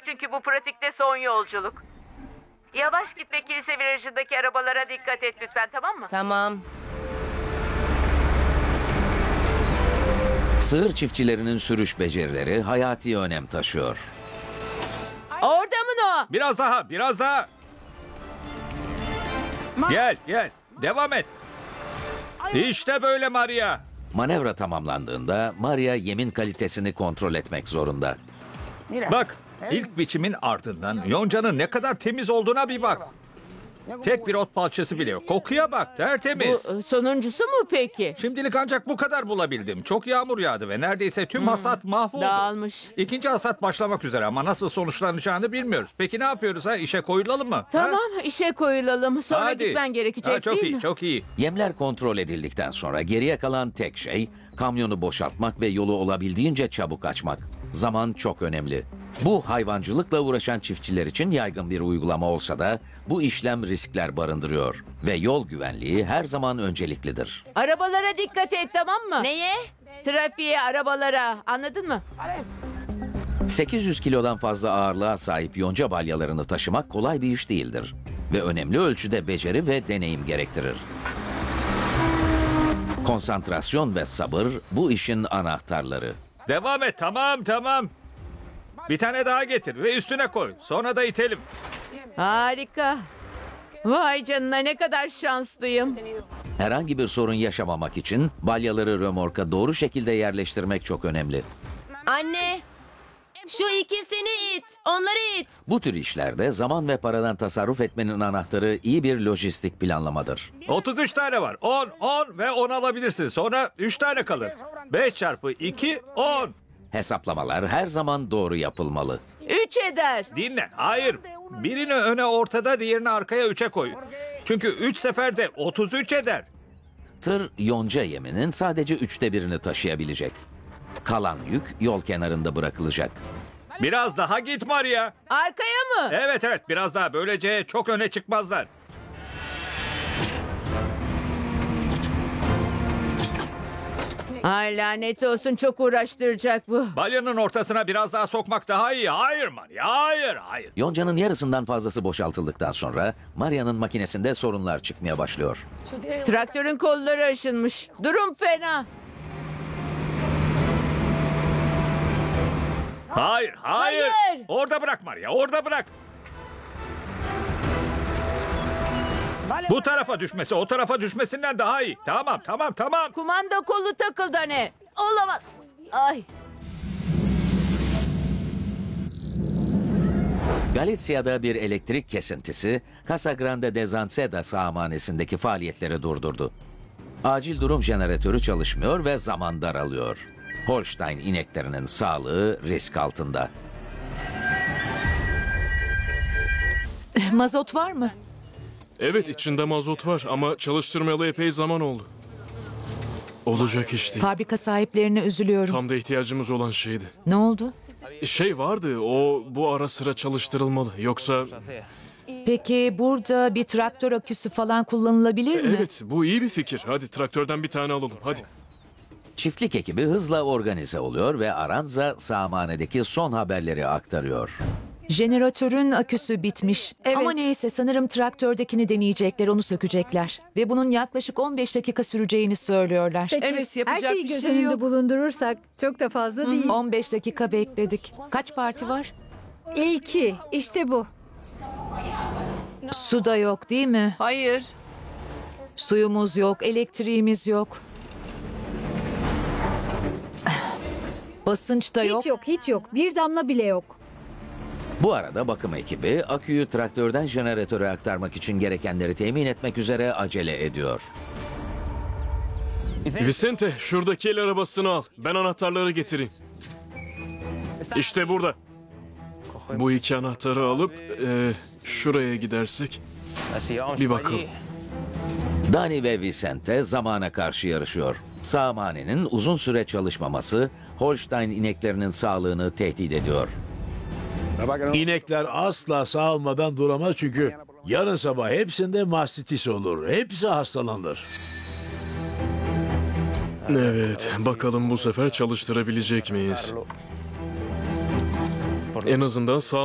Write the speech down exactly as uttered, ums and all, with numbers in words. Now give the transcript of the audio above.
çünkü bu pratikte son yolculuk. Yavaş git ve kilise virajındaki arabalara dikkat et lütfen, tamam mı? Tamam. Sığır çiftçilerinin sürüş becerileri hayati önem taşıyor. Orada mı Noah? Biraz daha, biraz daha. Gel, gel. Devam et. İşte böyle Maria. Manevra tamamlandığında Maria yemin kalitesini kontrol etmek zorunda. Bak, ilk biçimin ardından yoncanın ne kadar temiz olduğuna bir bak. Tek bir ot parçası bile yok. Kokuya bak, tertemiz. Bu e, sonuncusu mu peki? Şimdilik ancak bu kadar bulabildim. Çok yağmur yağdı ve neredeyse tüm hasat mahvoldu. Dağılmış. İkinci hasat başlamak üzere ama nasıl sonuçlanacağını bilmiyoruz. Peki ne yapıyoruz ha? İşe koyulalım mı? Tamam, Ha? işe koyulalım. Sonra Hadi. gitmen gerekecek Ha, çok değil iyi, mi? çok iyi. Yemler kontrol edildikten sonra geriye kalan tek şey kamyonu boşaltmak ve yolu olabildiğince çabuk açmak. Zaman çok önemli. Bu hayvancılıkla uğraşan çiftçiler için yaygın bir uygulama olsa da bu işlem riskler barındırıyor ve yol güvenliği her zaman önceliklidir. Arabalara dikkat et, tamam mı? Neye? Trafiğe, arabalara. Anladın mı? sekiz yüz kilodan fazla ağırlığa sahip yonca balyalarını taşımak kolay bir iş değildir ve önemli ölçüde beceri ve deneyim gerektirir. Konsantrasyon ve sabır bu işin anahtarları. Devam et, tamam tamam. Bir tane daha getir ve üstüne koy. Sonra da itelim. Harika. Vay canına, ne kadar şanslıyım. Herhangi bir sorun yaşamamak için balyaları römorka doğru şekilde yerleştirmek çok önemli. Anne! Şu ikisini it. Onları it. Bu tür işlerde zaman ve paradan tasarruf etmenin anahtarı iyi bir lojistik planlamadır. otuz üç tane var. on, on ve on alabilirsin. Sonra üç tane kalır. beş çarpı iki, on. Hesaplamalar her zaman doğru yapılmalı. Üç eder. Dinle. Hayır. Birini öne ortada, diğerini arkaya üçe koy. Çünkü üç seferde otuz üç eder. Tır yonca yeminin sadece üçte birini taşıyabilecek. Kalan yük yol kenarında bırakılacak. Biraz daha git Maria. Arkaya mı? Evet evet biraz daha. Böylece çok öne çıkmazlar. Ay lanet olsun, çok uğraştıracak bu. Balyanın ortasına biraz daha sokmak daha iyi. Hayır Maria. Hayır hayır. Yoncanın yarısından fazlası boşaltıldıktan sonra Maria'nın makinesinde sorunlar çıkmaya başlıyor. Traktörün kolları aşınmış. Durum fena. Hayır hayır. Hayır. Orada bırak Maria. Orada bırak. Bu tarafa düşmesi o tarafa düşmesinden daha iyi. Tamam tamam tamam. Kumanda kolu takıldı ne? Olamaz. Ay. Galicia'da bir elektrik kesintisi Casa Grande de Zanceda sağmanesindeki faaliyetleri durdurdu. Acil durum jeneratörü çalışmıyor ve zaman daralıyor. Holstein ineklerinin sağlığı risk altında. Mazot var mı? Evet, içinde mazot var ama çalıştırmayalı epey zaman oldu. Olacak iş değil. Fabrika sahiplerine üzülüyorum. Tam da ihtiyacımız olan şeydi. Ne oldu? Şey vardı, o bu ara sıra çalıştırılmalı. Yoksa Peki burada bir traktör aküsü falan kullanılabilir mi? evet, bu iyi bir fikir. Hadi traktörden bir tane alalım, hadi. Çiftlik ekibi hızla organize oluyor ve Aranza sağmanedeki son haberleri aktarıyor. Jeneratörün aküsü bitmiş. Ama neyse, sanırım traktördekini deneyecekler, onu sökecekler. Ve bunun yaklaşık on beş dakika süreceğini söylüyorlar. Peki, Evet, yapacak her şeyi bir göz şey önünde yok. bulundurursak çok da fazla değil. on beş dakika bekledik. Kaç parti var? İlki işte bu. Su da yok değil mi? Hayır. Suyumuz yok, elektriğimiz yok. Basınç da yok. Hiç yok hiç yok. Bir damla bile yok. Bu arada bakım ekibi aküyü traktörden jeneratöre aktarmak için gerekenleri temin etmek üzere acele ediyor. Vicente, şuradaki el arabasını al. Ben anahtarları getireyim. İşte burada. Bu iki anahtarı alıp e, şuraya gidersek bir bakalım. Dani ve Vicente zamana karşı yarışıyor. Sağmanenin uzun süre çalışmaması Holstein ineklerinin sağlığını tehdit ediyor. İnekler asla sağalmadan duramaz çünkü yarın sabah hepsinde mastitis olur. Hepsi hastalanır. Evet, bakalım bu sefer çalıştırabilecek miyiz? En azından sağ